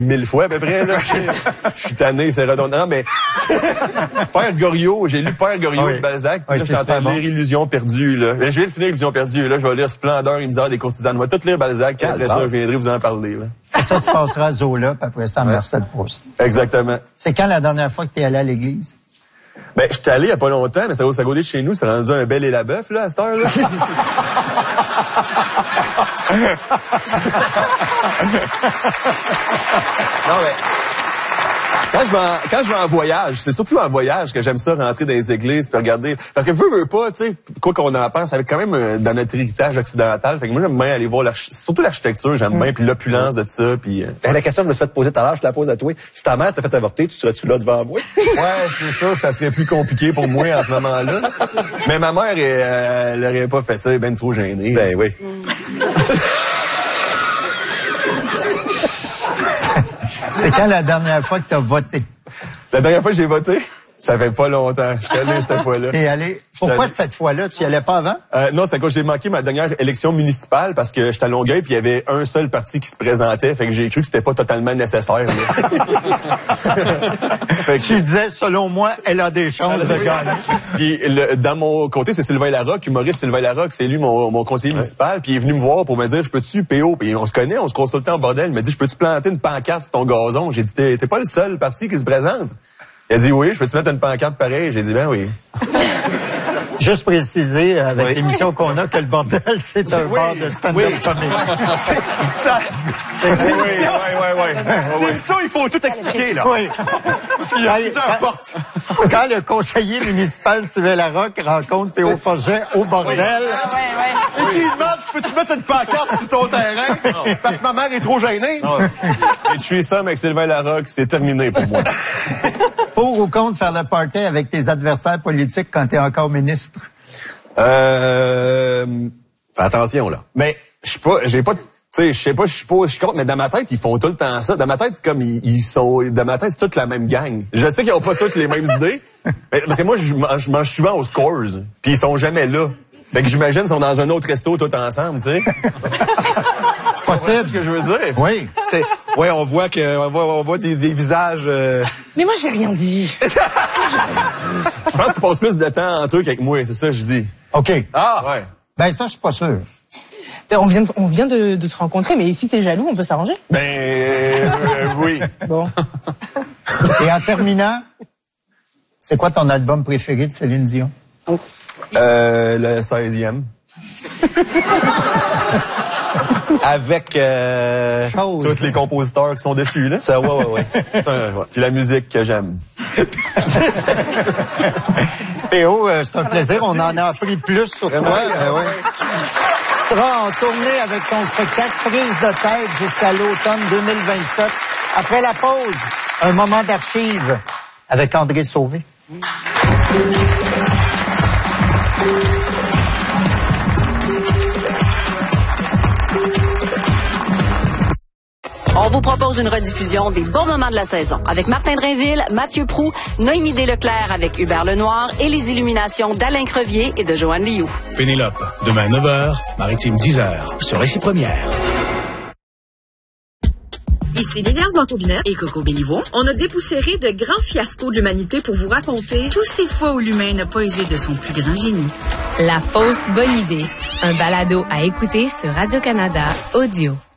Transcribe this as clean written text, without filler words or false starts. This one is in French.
1000 fois à peu près, là. Je suis tanné, c'est redondant, mais Père Goriot, j'ai lu Père Goriot de Balzac, puis là, je suis en train de lire Illusion perdue, là. Mais je viens de finir Illusion perdue, là, je vais lire Splendeur et misère des courtisanes. Je vais tout lire Balzac, puis après ça, je viendrai vous en parler, là. Et ça, tu passeras à Zola, puis après ça, à Marcel Proust. Exactement. C'est quand la dernière fois que t'es allé à l'église? Ben, je suis allé il y a pas longtemps, mais ça va côté de chez nous, c'est rendu un bel et la bœuf, là, à cette heure-là. Non, mais quand je vais en voyage, c'est surtout en voyage que j'aime ça, rentrer dans les églises puis regarder. Parce que veux pas, tu sais, quoi qu'on en pense, avec quand même dans notre héritage occidental. Fait que moi, j'aime bien aller voir surtout l'architecture, j'aime bien, puis l'opulence de ça, puis... La question que je me suis fait poser tout à l'heure, je te la pose à toi. Si ta mère t'a fait avorter, tu serais-tu là devant moi? Ouais, c'est sûr que ça serait plus compliqué pour moi en ce moment-là. Mais ma mère, elle aurait pas fait ça, elle est bien trop gênée. Ben oui. C'est quand la dernière fois que tu as voté? La dernière fois que j'ai voté? Ça fait pas longtemps. Je suis allé cette fois-là. T'es allé? Pourquoi cette fois-là? Tu y allais pas avant? Non, c'est quand j'ai manqué ma dernière élection municipale parce que j'étais à Longueuil puis il y avait un seul parti qui se présentait. Fait que j'ai cru que c'était pas totalement nécessaire. Fait que tu disais, selon moi, elle a des chances de gagner. Puis dans mon côté, c'est Sylvain Larocque, humoriste Sylvain Larocque, c'est lui mon conseiller municipal. Puis il est venu me voir pour me dire, je peux-tu PO? Puis on se connaît, on se croise tout le temps au bordel. Il m'a dit, je peux-tu planter une pancarte sur ton gazon? J'ai dit, t'es pas le seul parti qui se présente. Il a dit oui, je peux te mettre une pancarte pareille? J'ai dit ben oui. Juste préciser, avec l'émission qu'on a, que le bordel, c'est un bar de stand-up comique. C'est une émission, il faut tout expliquer, là. Oui. Il y a plusieurs portes. Quand le conseiller municipal Sylvain Larocque rencontre Théo Forget au bordel... Et qui demande, peux-tu mettre une pancarte sur ton terrain? Parce que ma mère est trop gênée. Et tu es ça avec Sylvain Larocque, c'est terminé pour moi. Pour ou contre faire le party avec tes adversaires politiques quand t'es encore ministre? Fais attention, là. Mais je sais pas, je suis contre, mais dans ma tête, ils font tout le temps ça. Dans ma tête, c'est comme dans ma tête, c'est toute la même gang. Je sais qu'ils ont pas toutes les mêmes idées, mais, parce que moi, je mange souvent aux Scores, puis ils sont jamais là. Fait que j'imagine qu'ils sont dans un autre resto tout ensemble, tu sais. C'est possible. Ce que je veux dire. Oui. Oui, on voit des visages... Mais moi, j'ai rien dit. Je pense qu'ils passent plus de temps entre eux qu'avec moi, c'est ça que je dis. OK. Ah! Ouais. Ben ça, je suis pas sûr. On vient de se rencontrer, mais si t'es jaloux, on peut s'arranger. Oui. Bon. Et en terminant, c'est quoi ton album préféré de Céline Dion? Le 16e. Avec tous les compositeurs qui sont dessus, là. Ça, ouais. Puis la musique que j'aime. Théo, c'est un plaisir. On en a appris plus sur toi. Tu seras en tournée avec ton spectacle Prise de tête jusqu'à l'automne 2027. Après la pause, un moment d'archives avec André Sauvé. On vous propose une rediffusion des bons moments de la saison avec Martin Drainville, Mathieu Proulx, Noémie Desleclerc avec Hubert Lenoir et les illuminations d'Alain Crevier et de Joanne Liou. Pénélope, demain 9h, Maritime 10h, sur Récit Première. Ici Liliane Blanc-Aubinet et Coco Béliveau. On a dépoussiéré de grands fiascos de l'humanité pour vous raconter tous ces fois où l'humain n'a pas usé de son plus grand génie. La fausse bonne idée. Un balado à écouter sur Radio-Canada Audio.